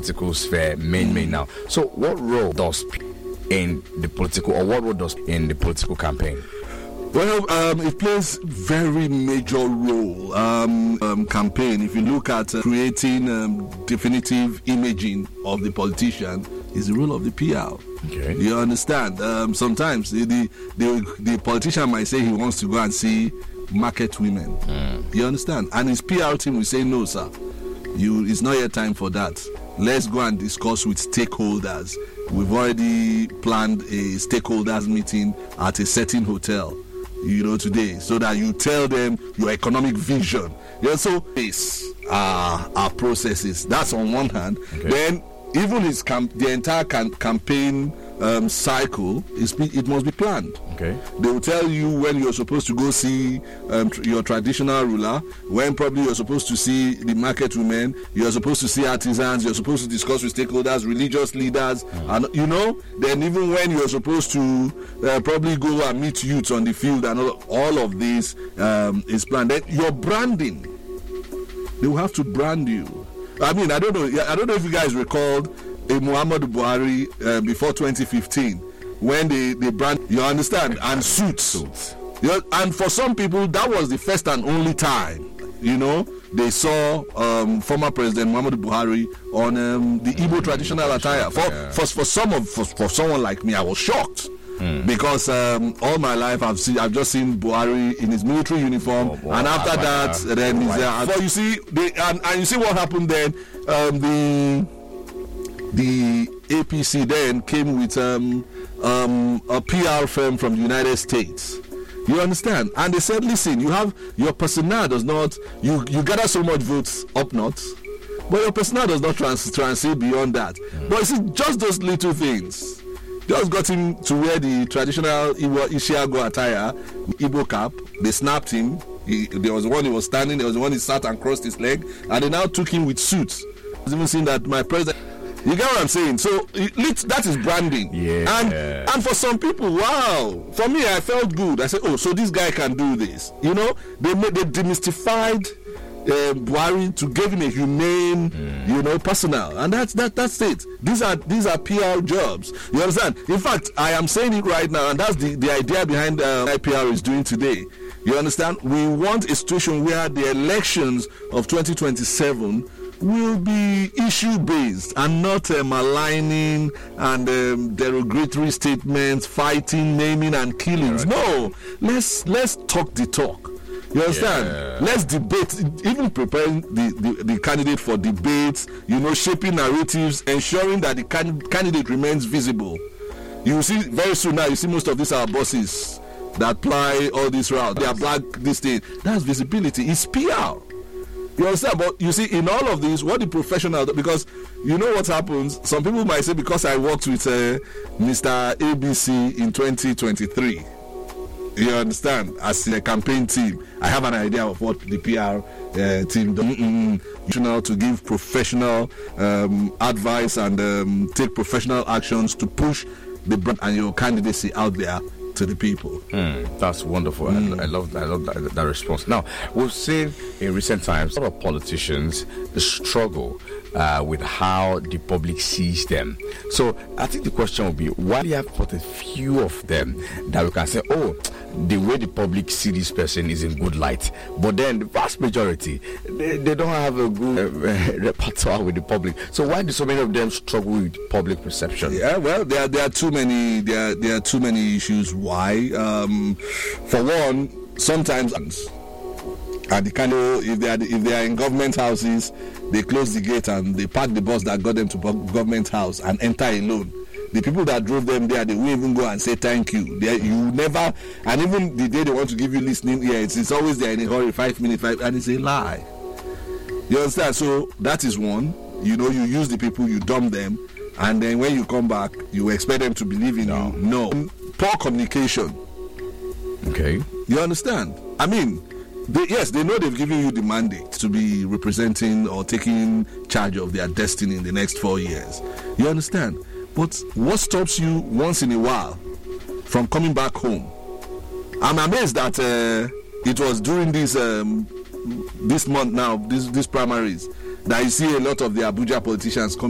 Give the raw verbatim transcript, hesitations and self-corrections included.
political sphere, main, main now. So what role does in the political, or what role does in the political campaign? Well, um, it plays very major role. Um, um, campaign, if you look at uh, creating um, definitive imaging of the politician, is the role of the P R. Okay. You understand? Um, sometimes the, the the the politician might say he wants to go and see market women. Mm. You understand? And his P R team will say, no, sir, you it's not yet time for that. Let's go and discuss with stakeholders. We've already planned a stakeholders meeting at a certain hotel, you know, today, so that you tell them your economic vision. You know, so this are our processes. That's on one hand. Okay. Then even his camp, the entire cam- campaign um, cycle is it must be planned. Okay. They will tell you when you're supposed to go see um, tr- your traditional ruler, when probably you're supposed to see the market women, you're supposed to see artisans, you're supposed to discuss with stakeholders, religious leaders, mm. and you know, then even when you're supposed to uh, probably go and meet youths on the field, and all, all of this um, is planned. Then your branding, they will have to brand you. I mean, I don't know. I don't know if you guys recalled a Muhammadu Buhari uh, before twenty fifteen when they, they brand. You understand? And suits. suits. You know, and for some people, that was the first and only time. You know, they saw um, former President Muhammadu Buhari on um, the Igbo traditional attire. For for for some of for, for someone like me, I was shocked. Mm. Because um, all my life I've seen, I've just seen Buhari in his military uniform, oh, and after that, that then he's there. But you see, they, and, and you see what happened then. Um, the the A P C then came with um, um, a P R firm from the United States. You understand? And they said, listen, you have your personnel does not you you gather so much votes up north, but your personnel does not trans- transit beyond that. Mm. But you see, just those little things just got him to wear the traditional Igbo Ishiago attire, Igbo cap. They snapped him. He, there was one he was standing, there was one he sat and crossed his leg, and they now took him with suits. I was even seeing that my president. You get what I'm saying? So that is branding. Yeah. And and for some people, wow. For me, I felt good. I said, oh, so this guy can do this. You know, they made, they demystified Uh, Buhari to give him a humane, mm. you know, personnel, and that's that. That's it. These are these are P R jobs. You understand? In fact, I am saying it right now, and that's the, the idea behind uh, what I P R is doing today. You understand? We want a situation where the elections of twenty twenty-seven will be issue based and not uh, maligning and um, derogatory statements, fighting, naming, and killings. Right. No, let's let's talk the talk. You understand? Yeah. Let's debate, even preparing the, the, the candidate for debates, you know, shaping narratives, ensuring that the can, candidate remains visible. You see, very soon now, you see most of these are bosses that ply all this route. They are black, this thing. That's visibility. It's P R. You understand? But you see, in all of this, what the professional, because you know what happens, some people might say, because I worked with uh, Mister A B C in twenty twenty-three, you understand, as a campaign team, I have an idea of what the P R uh, team does to give professional um, advice and um, take professional actions to push the brand and your candidacy out there to the people. Mm, that's wonderful. Mm. I, I love that. I love that, that response. Now, we've seen in recent times a lot of politicians the struggle uh, with how the public sees them. So I think the question would be, why do you have but a few of them that we can say, oh, the way the public see this person is in good light, but then the vast majority, they, they don't have a good uh, repertoire with the public. So why do so many of them struggle with public perception? Yeah, well, there there are too many there there are too many issues. Why? Um, for one, sometimes, and the kind of if they are if they are in government houses, they close the gate and they park the bus that got them to government house and enter alone. The people that drove them there, they won't even go and say thank you. They, you never, and even the day they want to give you listening ears, it's always there in a hurry, five minutes, five, and it's a lie. You understand? So that is one. You know, you use the people, you dump them, and then when you come back, you expect them to believe in no. you. No. Poor communication. Okay. You understand? I mean, they, yes, they know they've given you the mandate to be representing or taking charge of their destiny in the next four years. You understand? But what stops you once in a while from coming back home? I'm amazed that uh, it was during this um, this month now, this, this primaries, that you see a lot of the Abuja politicians coming.